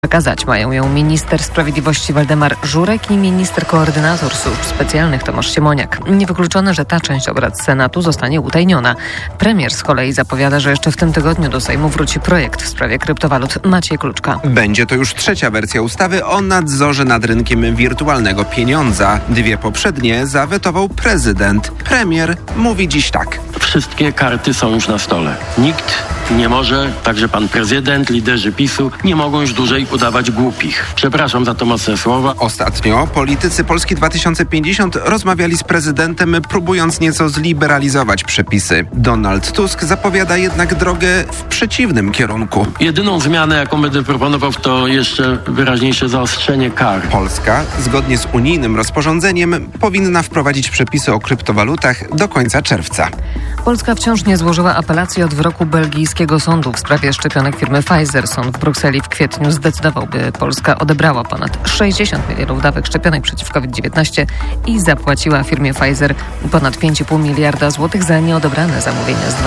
Przekazać mają ją minister sprawiedliwości Waldemar Żurek i minister koordynator służb specjalnych Tomasz Siemoniak. Niewykluczone, że ta część obrad Senatu zostanie utajniona. Premier z kolei zapowiada, że jeszcze w tym tygodniu do Sejmu wróci projekt w sprawie kryptowalut. Maciej Kluczka. Będzie to już trzecia wersja ustawy o nadzorze nad rynkiem wirtualnego pieniądza. Dwie poprzednie zawetował prezydent. Premier mówi dziś tak. Wszystkie karty są już na stole. Nikt nie może, także pan prezydent, liderzy PiS-u, nie mogą już dłużej udawać głupich. Przepraszam za to mocne słowa. Ostatnio politycy Polski 2050 rozmawiali z prezydentem, próbując nieco zliberalizować przepisy. Donald Tusk zapowiada jednak drogę w przeciwnym kierunku. Jedyną zmianę, jaką będę proponował, to jeszcze wyraźniejsze zaostrzenie kar. Polska, zgodnie z unijnym rozporządzeniem, powinna wprowadzić przepisy o kryptowalutach do końca czerwca. Polska wciąż nie złożyła apelacji od wyroku belgijskiego sądu w sprawie szczepionek firmy Pfizer. Sąd w Brukseli w kwietniu zdecydował, by Polska odebrała ponad 60 milionów dawek szczepionek przeciw COVID-19 i zapłaciła firmie Pfizer ponad 5,5 miliarda złotych za nieodebrane zamówienia z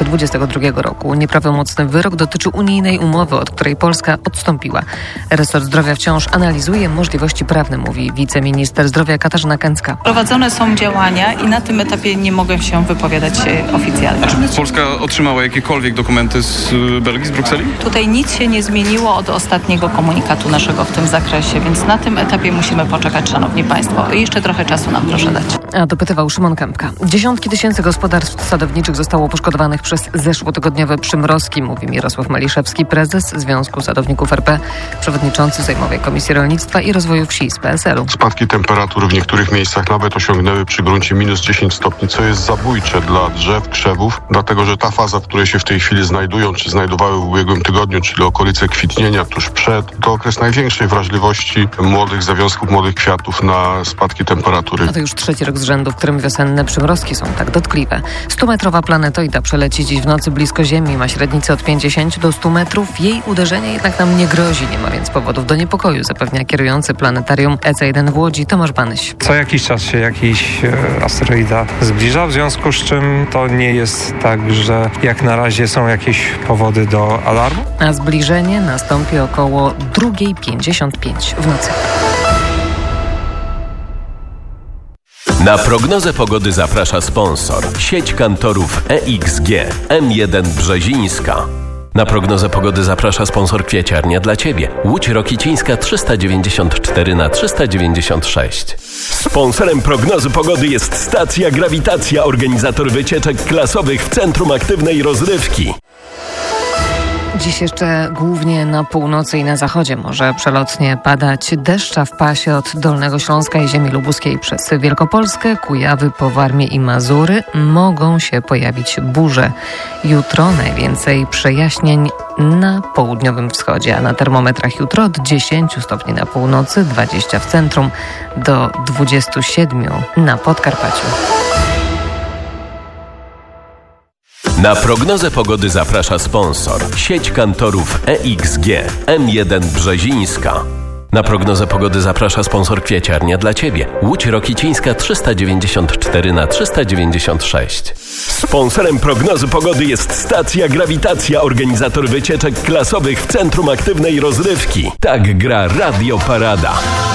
2022 roku. Nieprawomocny wyrok dotyczy unijnej umowy, od której Polska odstąpiła. Resort Zdrowia wciąż analizuje możliwości prawne, mówi wiceminister zdrowia Katarzyna Kęcka. Prowadzone są działania i na tym etapie nie mogę się wypowiadać oficjalnie. Czy Polska otrzymała jakiekolwiek dokumenty z Belgii, z Brukseli? Tutaj nic się nie zmieniło od ostatniego komunikatu naszego w tym zakresie, więc na tym etapie musimy poczekać, szanowni państwo. Jeszcze trochę czasu nam proszę dać. A dopytywał Szymon Kępka. Dziesiątki tysięcy gospodarstw sadowniczych zostało poszkodowanych przez zeszłotygodniowe przymrozki, mówi Mirosław Maliszewski, prezes Związku Sadowników RP, przewodniczący Sejmowej Komisji Rolnictwa i Rozwoju Wsi z PSL-u. Spadki temperatur w niektórych miejscach nawet osiągnęły przy gruncie minus 10 stopni, co jest zabójcze dla drzew, krzewów, dlatego że ta faza, w której się w tej chwili znajdują, czy znajdowały w ubiegłym tygodniu, czyli okolice kwitnienia tuż przed, to okres największej wrażliwości młodych zawiązków, młodych kwiatów na spadki temperatury. A to już trzeci rok z rzędu, w którym wiosenne przymrozki są tak dotkliwe. 100-metrowa planetoida przeleci dziś w nocy blisko Ziemi, ma średnicę od 50 do 100 metrów. Jej uderzenie jednak nam nie grozi, nie ma więc powodów do niepokoju, zapewnia kierujący planetarium EC1 w Łodzi Tomasz Banyś. Co jakiś czas się jakiś asteroida zbliża, w związku z czym to nie jest tak, że jak na razie są jakieś powody do alarmu. A zbliżenie nastąpi około 2:55 w nocy. Na prognozę pogody zaprasza sponsor. Sieć kantorów EXG, M1 Brzezińska. Na prognozę pogody zaprasza sponsor Kwieciarnia dla Ciebie. Łódź Rokicińska 394/396. Sponsorem prognozy pogody jest stacja Grawitacja, organizator wycieczek klasowych w Centrum Aktywnej Rozrywki. Dziś jeszcze głównie na północy i na zachodzie może przelotnie padać deszcz, a w pasie od Dolnego Śląska i ziemi lubuskiej przez Wielkopolskę, Kujawy po Warmię i Mazury mogą się pojawić burze. Jutro najwięcej przejaśnień na południowym wschodzie, a na termometrach jutro od 10 stopni na północy, 20 w centrum do 27 na Podkarpaciu. Na prognozę pogody zaprasza sponsor. Sieć kantorów EXG, M1 Brzezińska. Na prognozę pogody zaprasza sponsor Kwieciarnia dla Ciebie. Łódź Rokicińska 394/396. Sponsorem prognozy pogody jest stacja Grawitacja, organizator wycieczek klasowych w Centrum Aktywnej Rozrywki. Tak gra Radio Parada.